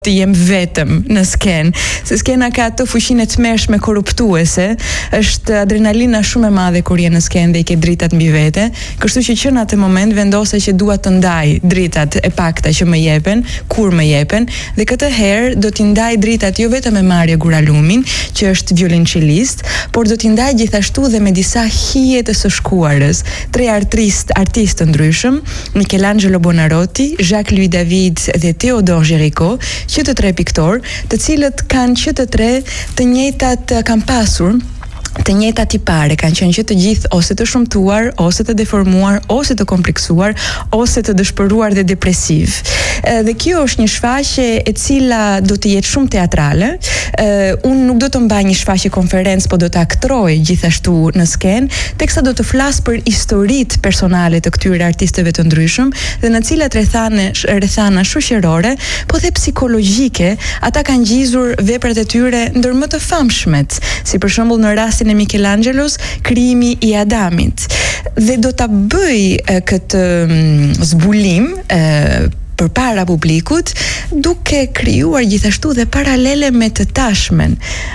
të jem vetëm në skenë, se skena ka ato fuqinë të tmerrshme korruptuese, është adrenalina shumë e madhe kur je në skenë dhe i ke dritat mbi vete, kështu që në atë moment vendose që dua të ndaj dritat e pakta që më jepen, kur më jepen, dhe këtë herë do t'i ndaj dritat jo vetëm me Maria Guralumin, që është violonçelist, por do t'i ndaj gjithashtu dhe me disa hije të së shkuarës, 3 artistë të ndryshëm, Michelangelo Buonarroti, Jacques-Louis David dhe Théodore Géricault, që të 3 piktor, të cilët kanë që të 3 të njëjtat kanë pasur të njëjta tipare, kanë qenë që të gjithë ose të shumtuar, ose të deformuar, ose të kompleksuar, ose të dëshpëruar dhe depresiv. Dhe kjo është një shfaqje e cila do të jetë shumë teatrale. Unë nuk do të mbaj një shfaqje konferencë, po do të aktroj gjithashtu në skenë, teksa do të flas për historitë personale të këtyre artistëve të ndryshëm dhe në cilat rrethana shoqërore, po dhe psikologjike, ata kanë ngjizur veprat e tyre ndër më të famshmet, si për shembull në rastin e Michelangelos, Krijimi i Adamit. Dhe do ta bëj këtë zbulim përpara publikut, duke krijuar gjithashtu dhe paralele me të tashmen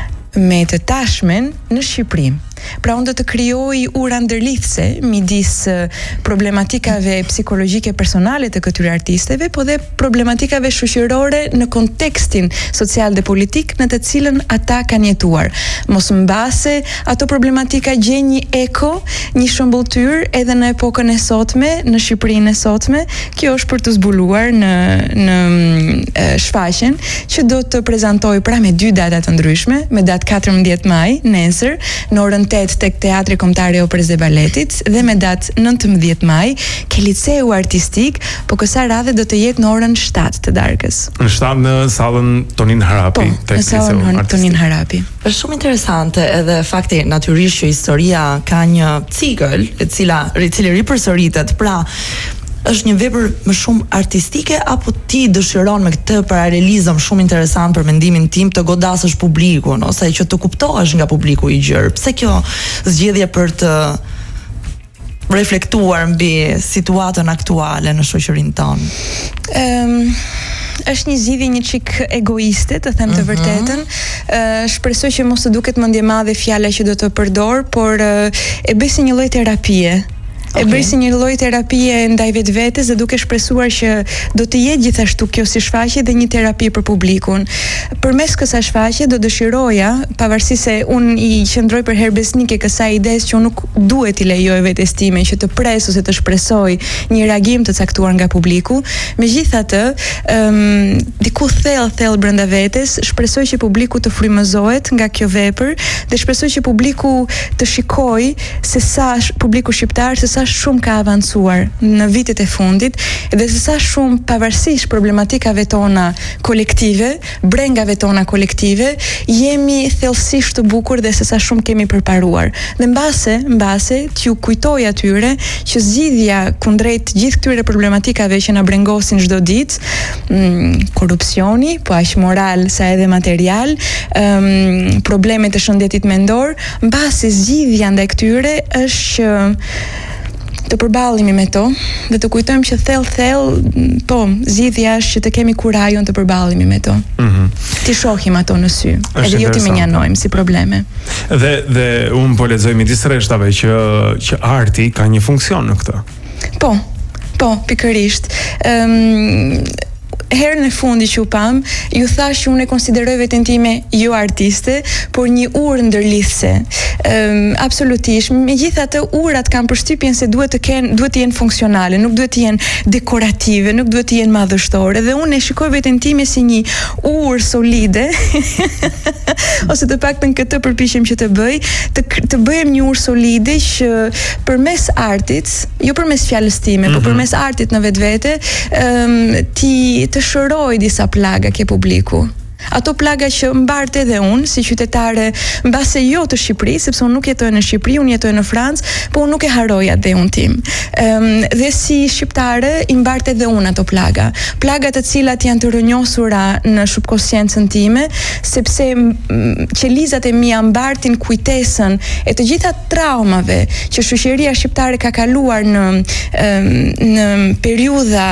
në Shqipëri. Pra unë do të krijoj ura ndërlidhse midis problematikave psikologjike personale të këtyre artisteve, po dhe problematikave shoqërore në kontekstin social dhe politik në të cilën ata kanë jetuar. Mos mbase ato problematika gjejnë një eko, një shëmbulltyr edhe në epokën e sotme, në Shqipërinë e sotme. Kjo është për të zbuluar në shfaqjen që do të prezantoj pra me 2 data të ndryshme, me datë 14 maj, nesër, në orën 8 tek Teatri Kombëtar i Operës dhe Baletit dhe me datë 19 maj ke Liceu Artistik, po kësaj radhe do të jetë në orën 7 të darkës. Në 7 në sallën Tonin Harapi, tek Liceu Artistik. Tonin Harapi. Është shumë interesante edhe fakti natyrisht që historia ka një cikël i cili ripërsëritet, pra është një vepër më shumë artistike apo ti dëshiron me këtë paralelizëm shumë interesant për mendimin tim të godasësh publikun ose që të kuptohesh nga publiku i gjerë? Pse kjo zgjedhje për të reflektuar mbi situatën aktuale në shoqërinë tonë? Është një zgjidhje një çik egoiste, të them të vërtetën. Shpresoj që mos të duket mendje madhe fjala që do të përdor, por e bëj si një lloj terapie. E bëj si një lloj terapie ndaj vetvetes dhe duke shpresuar që do të jetë gjithashtu kjo si shfaqje dhe një terapi për publikun. Përmes kësaj shfaqje do dëshiroja, pavarësisht se unë i qëndroj për herë besnike kësaj ides që unë nuk duhet i lejoj vetes time që të pres ose të shpresoj një reagim të caktuar nga publiku, megjithatë, diku thellë brenda vetes shpresoj që publiku të frymëzohet nga kjo vepër dhe shpresoj që publiku të shikojë se sa publiku shqiptar se sa shumë ka avancuar në vitet e fundit dhe se sa shumë pavarësisht problematikave tona kolektive, brengave tona kolektive, jemi thellësisht të bukur dhe se sa shumë kemi përparuar. Dhe mbase t'ju kujtoj atyre që zgjidhja kundrejt gjithë këtyre problematikave që na brengosin çdo ditë, korrupsioni, po aq moral sa edhe material, problemet e shëndetit mendor, mbase zgjidhja ndaj këtyre është që të përballemi me to dhe të kujtojmë që thellë, po, zgjidhja është që të kemi kurajon të përballemi me to. Ti shohim ato në sy, edhe jo ti menjanojmë si probleme. Dhe unë po lexoj midis rreshtave që arti ka një funksion në këtë. Po, pikërisht. Herën e fundi që u pam, ju thash që unë e konsideroj veten time jo artiste, por një urë ndërlidhse. Absolutisht. Megjithatë, urat kanë përshtypjen se duhet të jenë funksionale, nuk duhet të jenë dekorative, nuk duhet të jenë madhështore, dhe unë e shikoj veten time si një urë solide, ose të paktën këtë përpiqem që të bëj, të bëjem një urë solide që përmes artit, jo përmes fjalës time, por përmes artit në vetvete, ti të shëroj disa plaga ke publiku. Ato plaga që mbart edhe unë si qytetare mbase jo të Shqipërisë, sepse unë nuk jetoj në Shqipëri, unë jetoj në Francë, po unë nuk e haroj atë unë tim. Dhe si shqiptare i mbart edhe unë ato plaga. Plaga të cilat janë të rënjosura në subkonsciencën time, sepse qelizat e mia mbartin kujtesën e të gjitha traumave që shoqëria shqiptare ka kaluar në periudha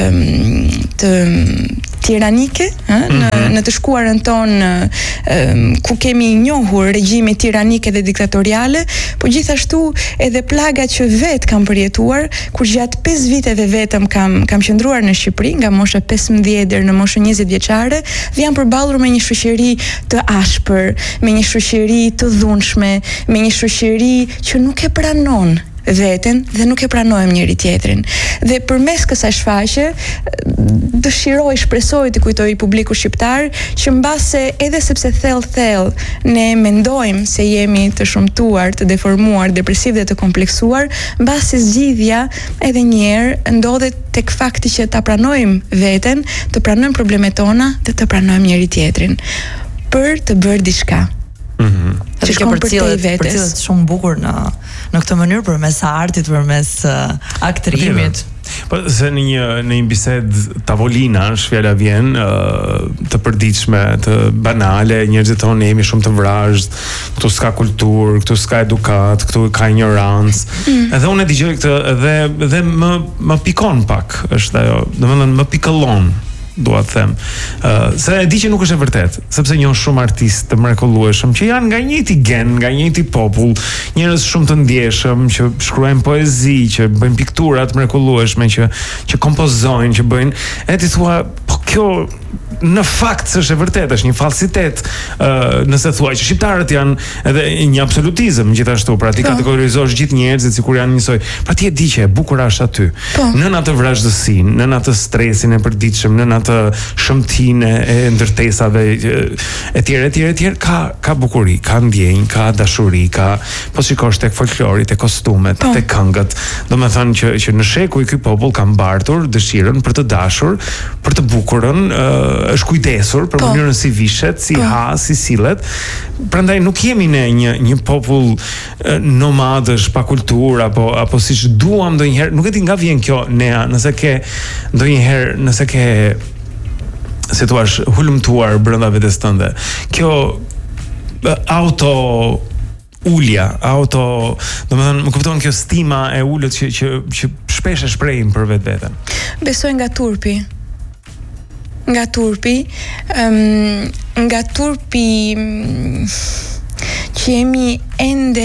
të tiranike, në të shkuarën tonë ku kemi njohur regjime tiranike dhe diktatoriale, po gjithashtu edhe plaga që vetë kam përjetuar, kur gjatë 5 viteve vetëm kam qëndruar në Shqipëri, nga mosha 15 deri në moshën 20 vjeçare, dhe jam përballur me një shoqëri të ashpër, me një shoqëri të dhunshme, me një shoqëri që nuk e pranon veten dhe nuk e pranojmë njëri tjetrin. Dhe përmes kësaj shfaqje dëshiroj, shpresoj të kujtoj publiku shqiptar që mbase edhe sepse thellë ne mendojmë se jemi të shëmtuar, të deformuar, depresiv dhe të kompleksuar, mbase zgjidhja edhe një herë ndodhet tek fakti që ta pranojmë veten, të pranojmë problemet tona dhe të pranojmë njëri tjetrin për të bërë diçka. Që shkon përcjellet shumë bukur në këtë mënyrë përmes artit, përmes aktrimit. Po se në një bisedë tavolinash fjala vjen të përditshme, të banale, njerëzit thonë jemi shumë të vrazhd, këtu s'ka kulturë, këtu s'ka edukat, këtu ka ignorancë. Edhe unë e dëgjoj këtë dhe më pikon pak, është ajo, domethënë më pikëllon. Dua të them, se e di që nuk është e vërtet, sepse njoh shumë artistë të mrekullueshëm që janë nga njëjti gen, nga njëjti popull, njerëz shumë të ndjeshëm që shkruajnë poezi, që bëjnë piktura të mrekullueshme, që kompozojnë, që bëjnë, e ti thua, po kjo në fakt s'është e vërtetë, është një falsitet, nëse thuaj që shqiptarët janë edhe një absolutizëm gjithashtu, pra ti kategorizosh gjithë njerëzit sikur janë njësoj. Pra ti e di që e bukur është aty. Nën atë vrazhdësinë, nën atë stresin e përditshëm, nën atë shëmtinë e ndërtesave etj, ka bukuri, ka ndjenjë, ka dashuri, po shikosh tek folklori, tek kostumet, tek këngët. Domethënë që në shekuj ky popull ka mbartur dëshirën për të dashur, për të bukurën, është kujdesur për mënyrën si vishet, si ha, si sillet. Prandaj nuk jemi ne një popull nomadësh pa kulturë apo siç duam ndonjëherë, nuk e di nga vjen kjo Nea, nëse ke ndonjëherë, nëse ke si thua hulumtuar brenda vetes tënde. Kjo ulja, domethënë më kupton kjo stima e ulët që shpesh e shprehim për vetveten. Besoj nga turpi. Nga turpi që jemi ende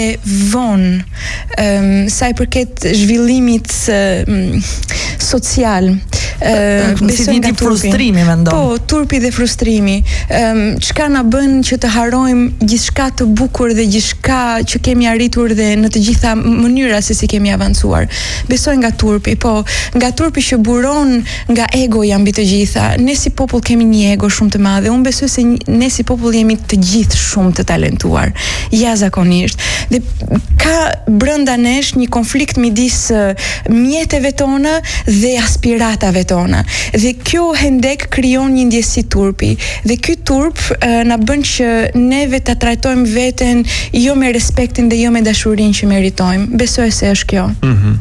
vonë sa i përket zhvillimit social. Besoj nga frustrimi, mendon. Po, turpi dhe frustrimi. Çka na bën që të harrojmë gjithçka të bukur dhe gjithçka që kemi arritur dhe në të gjitha mënyra se si kemi avancuar. Besoj nga turpi, po, nga turpi që buron nga egoja mbi të gjitha. Ne si popull kemi një ego shumë të madh. Unë besoj se ne si popull jemi të gjithë shumë të talentuar, jashtëzakonisht. Dhe ka brenda nesh një konflikt midis mjeteve tona dhe aspiratave tona. Dhe kjo hendek krijon një ndjesi turpi. Dhe ky turp na bën që neve ta trajtojmë veten jo me respektin dhe jo me dashurinë që meritojmë. Besoj se është kjo.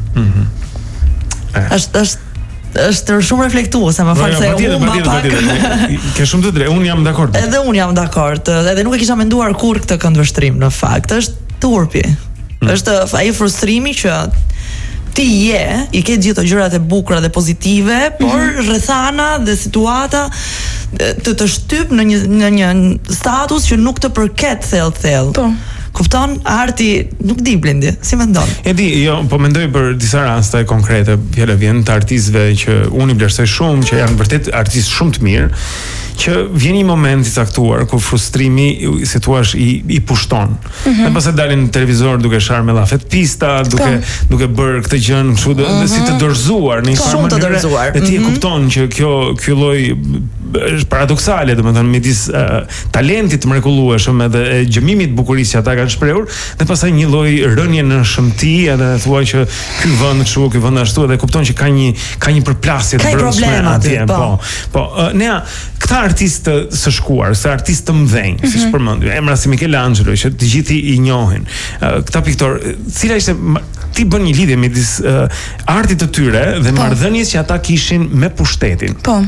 Është shumë reflektuese, më fal se unë pak. Ke shumë të drejtë, unë jam dakord. Edhe unë jam dakord, edhe nuk e kisha menduar kur këtë këndvështrim në fakt. Është turpi. Është ai frustrimi që ti i ke gjithë gjërat e bukura dhe pozitive, por rrethana dhe situata të shtyp në një status që nuk të përket thellë. Po. Kupton? Arti nuk di Blendi, si mendon? E di, po mendoj për disa raste konkrete, fjala vjen të artistëve që unë i vlerësoj shumë, që janë vërtet artistë shumë të mirë, që vjen një moment i caktuar ku frustrimi, si thua, i pushton. Dhe pastaj dalin në televizor duke sharë me llafet pista, duke bërë këtë gjën kështu si të dorëzuar në një farë mënyrë. Dhe ti e kupton që ky lloj është paradoksale, domethënë midis talentit të mrekullueshëm edhe gjëmimit të bukurisë që ata kanë shprehur, dhe pastaj një lloj rënje në shëmti, edhe thua që ky vend kështu, ky vend ashtu, dhe kupton që ka një përplasje të brendshme atje. Po, nea, këta artistë së shkuar, këta artistë të mëdhenj, siç përmend, emra si Michelangelo, që të gjithë i njohin. Këta piktor, cila ishte ti bën një lidhje midis artit të tyre dhe marrëdhënies që ata kishin me pushtetin. Po.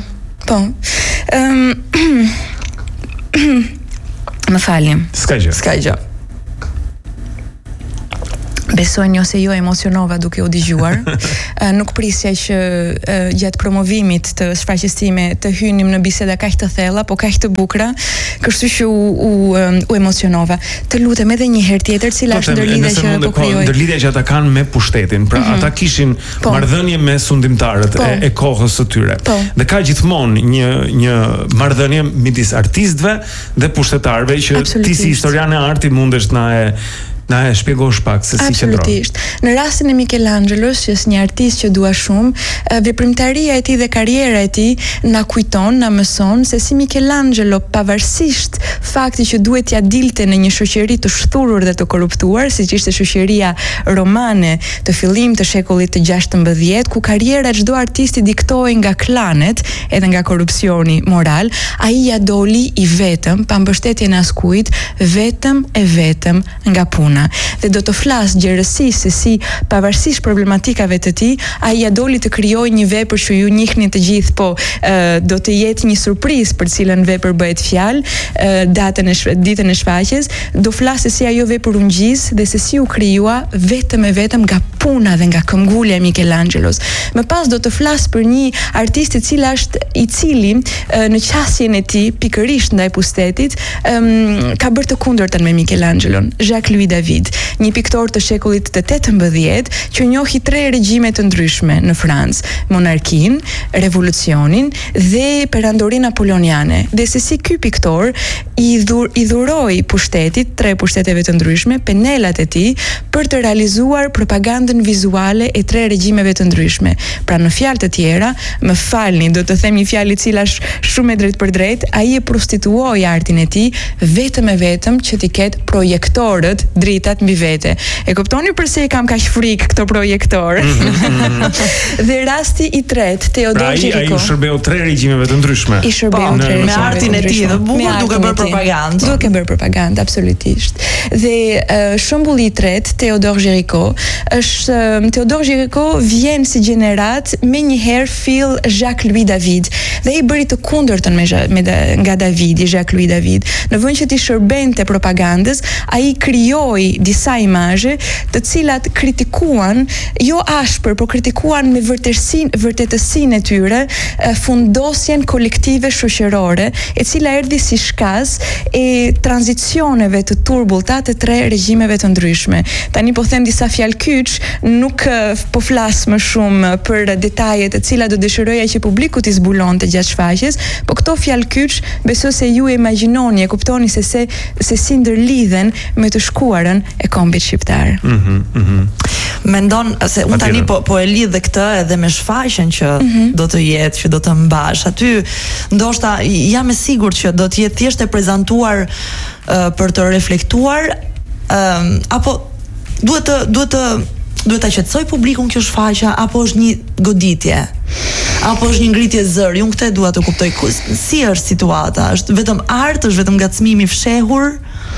Më falni. S'ka gjë. Besoj ose jo emocionova duke u dëgjuar. Nuk prisja që gjatë promovimit të shfaqjes time të hynim në biseda kaq të thella, po kaq të bukura, kështu që u emocionova. Të lutem edhe një herë tjetër, cila është ndërlidhja që po krijoj. Ndërlidhja që ata kanë me pushtetin. Pra ata kishin marrëdhënie me sundimtarët e kohës së tyre. Dhe ka gjithmonë një marrëdhënie midis artistëve dhe pushtetarëve që ti si historian e artit mundesh na e shpjegosh pak se si qëndron. Absolutisht. Në rastin e Michelangelos, që është një artist që dua shumë, veprimtaria e tij dhe karriera e tij na kujton, na mëson se si Michelangelo, pavarësisht faktit që duhet t'ia dilte në një shoqëri të shturur dhe të korruptuar, siç ishte shoqëria romane të fillim të shekullit të 16, ku karriera çdo artisti diktohej nga klanet edhe nga korrupsioni moral, ai ja doli i vetëm, pa mbështetjen e askujt, vetëm nga puna. Dhe do të flas gjerësisht se si pavarësisht problematikave të tij, ai ja doli të krijojë një vepër që ju njihni të gjithë, po do të jetë një surprizë për cilën vepër bëhet fjalë, ditën e shfaqjes, do flas se si ajo vepër u ngjis dhe se si u krijua vetëm nga puna dhe nga këmbgulja e Michelangelos. Më pas do të flas për një artist i cili në qasjen e tij pikërisht ndaj pushtetit ka bërë të kundërtën me Michelangelon, Jacques-Louis David, një piktor të shekullit të 18 që njohi 3 regjime të ndryshme në Francë, monarkinë, revolucionin dhe perandorinë napoleoniane. Dhe se si ky piktor i dhuroi pushtetit, 3 pushteteve të ndryshme, penelat e tij për të realizuar propagandën vizuale e 3 regjimeve të ndryshme. Pra në fjalë të tjera, më falni, do të them një fjalë e cila është shumë e drejtë për drejtë, ai e prostituoi artin e tij vetëm që t'i ketë projektorët dritat mbi vete. E kuptoni pse i kam kaq frikë këto projektor. Dhe rasti i tretë, Teodor Gjeriko. Ai u shërbeu 3 regjimeve të ndryshme. I shërbeu 3 regjime me artin e tij, duke bërë propagandë. Absolutisht. Dhe shembulli i tretë, Teodor Gjeriko, Teodor Gjeriko vjen si gjenerat me njëherë fill Jacques-Louis David. Dhe i bëri të kundërtën nga Davidi, Jacques-Louis David. Në vend që t'i shërbente propagandës, ai krijoi disa imazhe të cilat kritikuan, jo ashpër, por kritikuan me vërtetësinë e tyre fundosjen kolektive shoqërore, e cila erdhi si shkas e tranzicioneve të turbullta të 3 regjimeve të ndryshme. Tani po them disa fjalë kyç, nuk po flas më shumë për detajet të cilat do dëshiroja që publiku t'i zbulonte gjatë shfaqjes, po këto fjalë kyç besoj se ju e imagjinoni, e kuptoni se si ndërlidhen me të shkuarën e kombit shqiptar. Mendon se unë tani po e lidh dhe këtë edhe me shfaqjen që do të jetë, që do të mbash aty, ndoshta jam e sigurt që do të jetë thjesht e prezantuar për të reflektuar, apo duhet ta qetësoj publikun kjo shfaqja, apo është një goditje? Apo është një ngritje zëri? Unë këtë dua të kuptoj. Si është situata? Është vetëm art, është vetëm ngacmim i fshehur?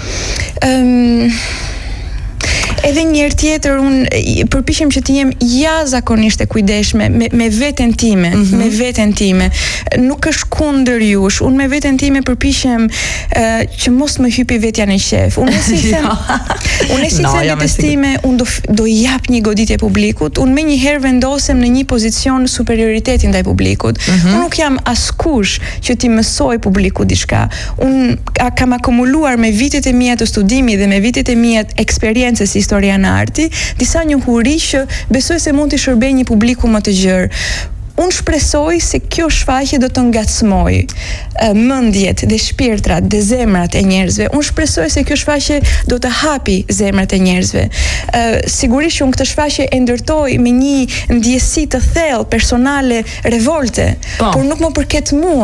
Edhe një herë tjetër unë përpiqem që të jem jashtëzakonisht e kujdesshme me veten time, me veten time. Nuk është kundër jush, unë me veten time përpiqem që mos më hypi vetja në qef. Unë si them, vetes time, unë do jap një goditje publikut, unë menjëherë vendosem në një pozicion superioriteti ndaj publikut. Unë nuk jam askush që t'i mësoj publikut diçka. Unë kam akumuluar me vitet e mia të studimit dhe me vitet e mia të eksperiencës si historian arti, disa njohuri që besoj se mund t'i shërbej një publiku më të gjerë. Unë shpresoj se kjo shfaqje do të ngacmoj mendjet dhe shpirtrat dhe zemrat e njerëzve. Unë shpresoj se kjo shfaqje do të hapi zemrat e njerëzve. Sigurisht që unë këtë shfaqje e ndërtoj me një ndjesi të thellë personale revolte, por nuk më përket mua,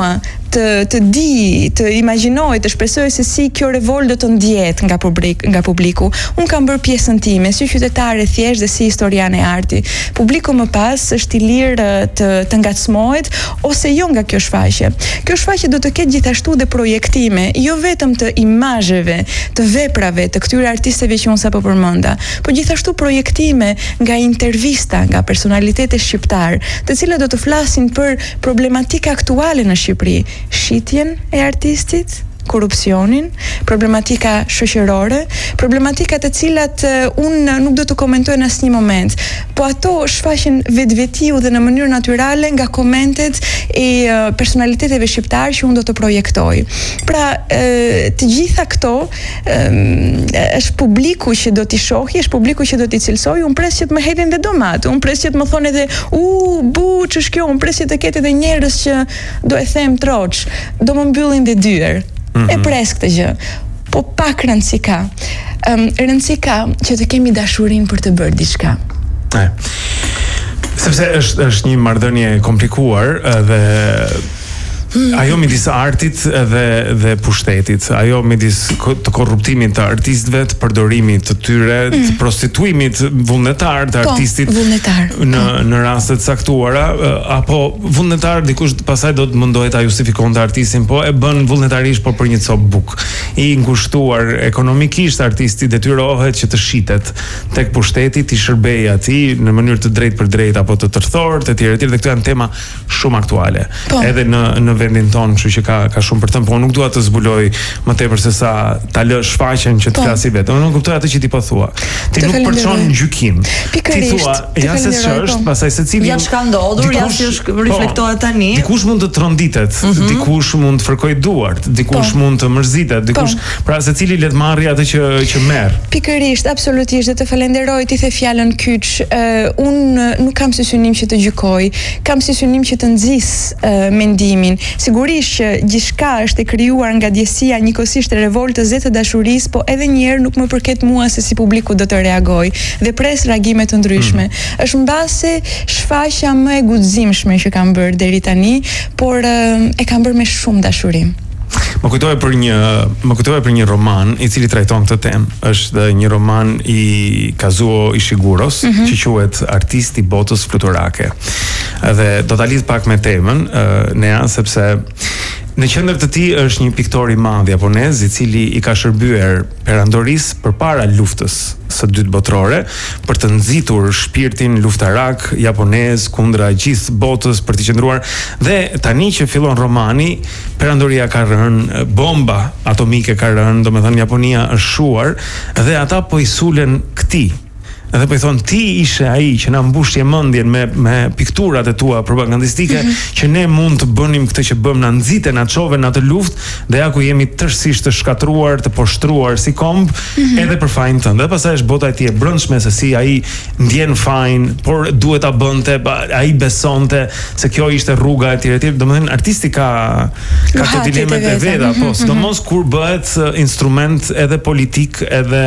të imagjinoj, të shpresoj se si kjo revolt do të ndjet nga publiku. Unë kam bërë pjesën time si qytetare thjesht dhe si historiane e arti. Publiku më pas është i lirë të ngacmohet ose jo nga kjo shfaqje. Kjo shfaqje do të ketë gjithashtu dhe projektime, jo vetëm të imazheve, të veprave të këtyre artisteve që unë sapo përmenda, por gjithashtu projektime nga intervista nga personalitete shqiptar, të cilat do të flasin për problematika aktuale në Shqipëri, shitjen e artistit, korrupsionin, problematika shoqërore, problematika të cilat unë nuk do të komentoj në asnjë moment, po ato shfaqen vetvetiu dhe në mënyrë natyrale nga komentet e personaliteteve shqiptar që unë do të projektoj. Pra, të gjitha këto është publiku që do t'i shohë, është publiku që do t'i cilësoj, unë pres që të më hedhin dhe domat, unë pres që të më thonë edhe ç'është kjo, unë pres që të ketë edhe njerëz që do e them troç, do më mbyllin dhe dyer. E pres këtë gjë. Po pak rëndësi ka. Rëndësi ka që të kemi dashurinë për të bërë diçka. Sepse është një marrëdhënie e komplikuar dhe ajo midis artit dhe pushtetit, ajo midis të korruptimit të artistëve, të përdorimit të tyre, të prostituimit vullnetar të artistit në raste të caktuara, apo vullnetar dikush pastaj do të mundohet ta justifikonte artistin, po e bën vullnetarisht po për një cop bukë. I ngushtuar ekonomikisht artisti detyrohet që të shitet tek pushteti, të shërbejë atij në mënyrë të drejtë për drejtë apo të tërthort etj. Dhe këto janë tema shumë aktuale. Edhe në vendin tonë, kështu që ka shumë për të thënë, po nuk dua të zbuloj më tepër se sa ta lë shfaqjen që të flasi vetë. Unë nuk kuptoj atë që ti po thua. Ti nuk përçon gjykim. Ti thua, ja se ç'është, pastaj secili ja ç'ka ndodhur, ja si është reflektohet tani. Dikush mund të tronditet, dikush mund të fërkojë duart, dikush mund të mërzitet, dikush, pra secili le të marrë atë që merr. Pikërisht, absolutisht, dhe të falenderoj, ti the fjalën kyç. Unë nuk kam si synim që të gjykoj, kam si synim që të nxis mendimin. Sigurisht që gjithçka është e krijuar nga djesia njëkohësisht e revoltës dhe të dashurisë, po edhe një herë nuk më përket mua se si publiku do të reagoj dhe pres reagime të ndryshme. Është mbase shfaqja më e guximshme që kam bërë deri tani, por e kam bërë me shumë dashuri. Më kujtohet për një roman i cili trajton këtë temë. Është një roman i Kazuo Ishiguros, që quhet Artisti i botës fluturake. Dhe do ta lidh pak me temën, Nea, sepse në qendër të tij është një piktor i madh japonez i cili i ka shërbyer perandorisë përpara luftës së dytë botërore për të nxitur shpirtin luftarak japonez kundra gjithë botës, për të qëndruar, dhe tani që fillon romani, perandoria ka rënë, bomba atomike ka rënë, domethënë Japonia është shuar dhe ata po i sulen këtij. Edhe po i thonë, ti ishe ai që na mbushje mendjen me pikturat e tua propagandistike, që ne mund të bënim këtë që bëm, na nxite, na çove në atë luftë, dhe ja ku jemi tërësisht të shkatruar, të poshtruar si komb, edhe për fajin tënd. Dhe pastaj është bota e tij e brendshme se si ai ndjen fajin, por duhet ta bënte, ai besonte se kjo ishte rruga e tij. Domethënë artisti ka të dilemat e veta, po sidomos kur bëhet instrument edhe politik,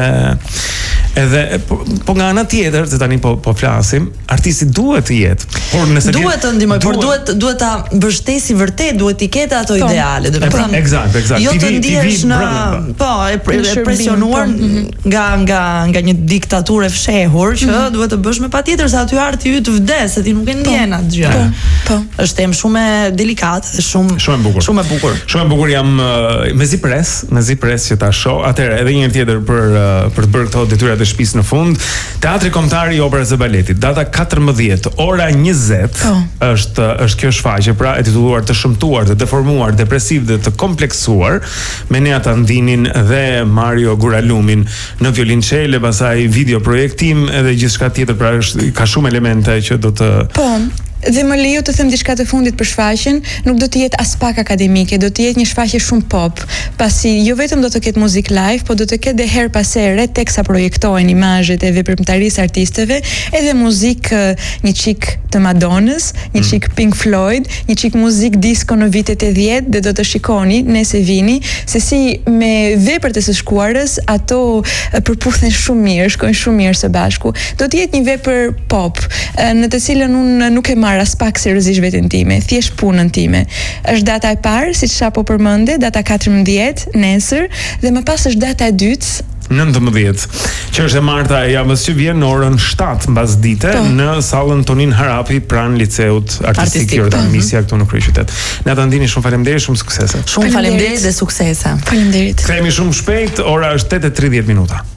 edhe po nga ana tjetër, se tani po flasim, artisti duhet të jetë, por nëse duhet të ndihmoj, por duhet ta mbështesi vërtet, duhet të ketë ato ideale, do të thënë. Eksakt. Jo të ndihesh e presionuar nga një diktaturë e fshehur që duhet të bësh me patjetër se aty arti yt vdes, se ti nuk e ndjen atë gjë. Është temë shumë e delikate dhe shumë e bukur. Shumë e bukur, jam mezi pres që ta shoh. Atëherë edhe një herë tjetër për të bërë këto detyrat e shtëpisë në fund. Teatri Kombëtar i Operës së Baletit, data 14, ora 20, është kjo shfaqje, pra e titulluar Të shëmtuar, të deformuar, depresiv dhe të kompleksuar, me Nea Tandinin dhe Mario Guralumin në violonçele, pastaj video projektim edhe gjithçka tjetër, pra ka shumë elemente që do të Dhe më lejo të them diçka të fundit për shfaqjen, nuk do të jetë as pak akademike, do të jetë një shfaqje shumë pop. pasi jo vetëm do të ketë muzikë live, po do të ketë dhe her pas here teksa projektohen imazhet e veprimtarisë artisteve, edhe muzikë një çik të Madonës, një çik Pink Floyd, një çik muzikë disco në vitet e 10 dhe do të shikoni nëse vini se si me veprat e së shkuarës ato përputhen shumë mirë, shkojnë shumë mirë së bashku. Do të jetë një vepër pop, në të cilën unë nuk e marr as pak seriozisht veten time, thjesht punën time. Është data e parë, siç sapo përmendë, data 14 nesër dhe më pas është data e dytë 19, që është e marta e javës që vjen në orën 7 mbasdite në sallën Tonin Harapi pranë liceut artistik Jordan Misja këtu në kryeqytet. Nata Ndini, shumë faleminderit, shumë suksese. Shumë faleminderit dhe suksese. Faleminderit. Kthehemi shumë shpejt, ora është 8:30 minuta.